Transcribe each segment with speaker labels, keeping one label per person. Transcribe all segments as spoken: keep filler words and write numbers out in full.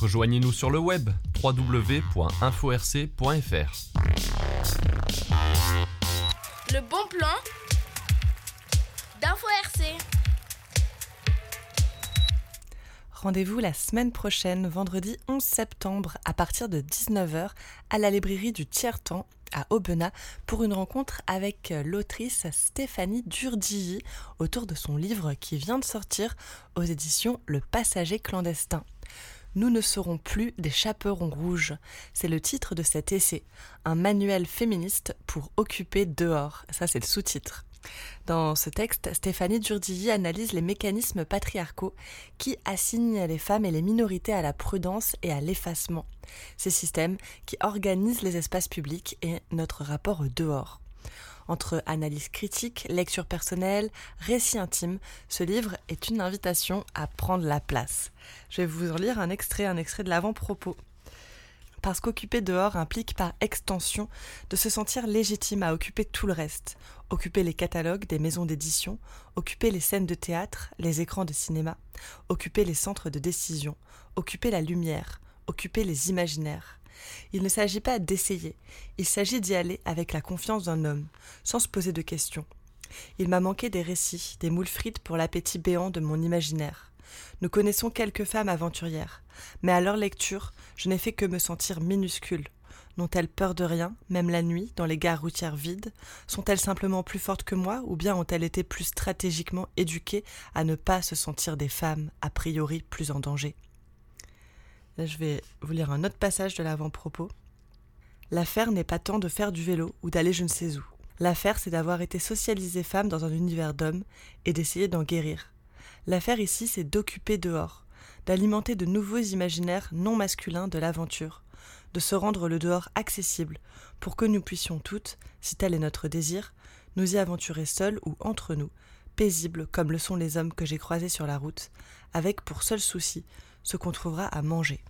Speaker 1: Rejoignez-nous sur le web w w w point info r c point f r.
Speaker 2: Le bon plan d'Info R C.
Speaker 3: Rendez-vous la semaine prochaine, vendredi onze septembre, à partir de dix-neuf heures, à la librairie du Tiers-Temps, à Aubenas, pour une rencontre avec l'autrice Stéphanie Durdilly autour de son livre qui vient de sortir aux éditions Le Passager clandestin. Nous ne serons plus des chaperons rouges. C'est le titre de cet essai, un manuel féministe pour occuper dehors. Ça, c'est le sous-titre. Dans ce texte, Stéphanie Durdilly analyse les mécanismes patriarcaux qui assignent les femmes et les minorités à la prudence et à l'effacement. Ces systèmes qui organisent les espaces publics et notre rapport au dehors. Entre analyse critique, lecture personnelle, récit intime, ce livre est une invitation à prendre la place. Je vais vous en lire un extrait, un extrait de l'avant-propos. Parce qu'occuper dehors implique par extension de se sentir légitime à occuper tout le reste. Occuper les catalogues des maisons d'édition, occuper les scènes de théâtre, les écrans de cinéma, occuper les centres de décision, occuper la lumière, occuper les imaginaires. Il ne s'agit pas d'essayer, il s'agit d'y aller avec la confiance d'un homme, sans se poser de questions. Il m'a manqué des récits, des moules frites pour l'appétit béant de mon imaginaire. Nous connaissons quelques femmes aventurières, mais à leur lecture, je n'ai fait que me sentir minuscule. N'ont-elles peur de rien, même la nuit, dans les gares routières vides ? Sont-elles simplement plus fortes que moi, ou bien ont-elles été plus stratégiquement éduquées à ne pas se sentir des femmes, a priori plus en danger ? Là, je vais vous lire un autre passage de l'avant-propos. L'affaire n'est pas tant de faire du vélo ou d'aller je ne sais où. L'affaire, c'est d'avoir été socialisée femme dans un univers d'hommes et d'essayer d'en guérir. L'affaire ici, c'est d'occuper dehors, d'alimenter de nouveaux imaginaires non masculins de l'aventure, de se rendre le dehors accessible pour que nous puissions toutes, si tel est notre désir, nous y aventurer seules ou entre nous, paisibles comme le sont les hommes que j'ai croisés sur la route, avec pour seul souci ce qu'on trouvera à manger.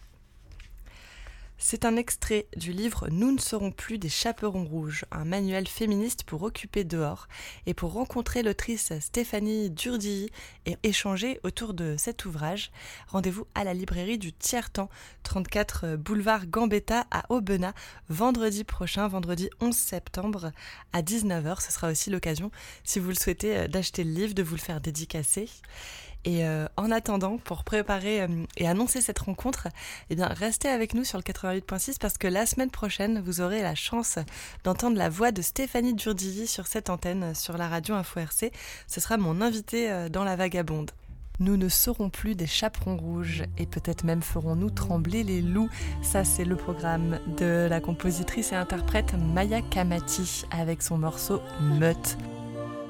Speaker 3: C'est un extrait du livre « Nous ne serons plus des chaperons rouges », un manuel féministe pour occuper dehors. Et pour rencontrer l'autrice Stéphanie Durdilly et échanger autour de cet ouvrage, rendez-vous à la librairie du Tiers-Temps, trente-quatre boulevard Gambetta à Aubenas, vendredi prochain, vendredi onze septembre à dix-neuf heures. Ce sera aussi l'occasion, si vous le souhaitez, d'acheter le livre, de vous le faire dédicacer. Et euh, en attendant, pour préparer euh, et annoncer cette rencontre, eh bien, restez avec nous sur le quatre-vingt-huit point six parce que la semaine prochaine, vous aurez la chance d'entendre la voix de Stéphanie Durdilly sur cette antenne, sur la radio Info R C. Ce sera mon invité euh, dans La Vagabonde. Nous ne serons plus des chaperons rouges et peut-être même ferons-nous trembler les loups. Ça, c'est le programme de la compositrice et interprète Maya Kamati avec son morceau Meute.